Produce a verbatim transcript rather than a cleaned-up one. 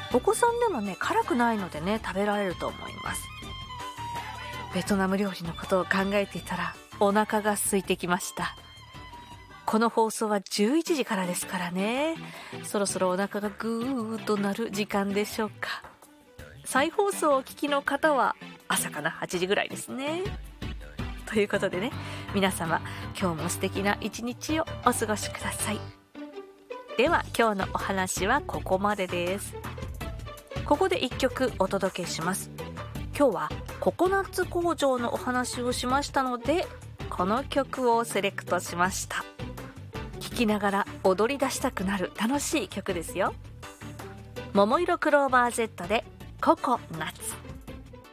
お子さんでもね辛くないのでね食べられると思います。ベトナム料理のことを考えていたらお腹が空いてきました。この放送はじゅういちじからですからね、そろそろお腹がぐーっと鳴る時間でしょうか。再放送をお聞きの方は朝かな、はちじぐらいですね。ということでね、皆様今日も素敵な一日をお過ごしください。では今日のお話はここまでです。ここで一曲お届けします。今日はココナッツ工場のお話をしましたので、この曲をセレクトしました。聴きながら踊り出したくなる楽しい曲ですよ。ももいろクローバー Z でココナッツ。